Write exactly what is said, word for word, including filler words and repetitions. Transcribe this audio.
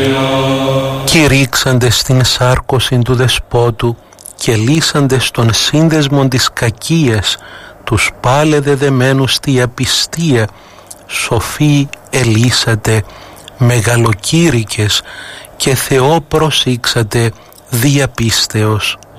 Κηρύξαντες στην σάρκωση του δεσπότου και λύσαντες των σύνδεσμων της κακίας, τους πάλε δεδεμένους στη απιστία, σοφοί ελύσατε, μεγαλοκήρυκες και Θεό προσήξατε διαπίστεως.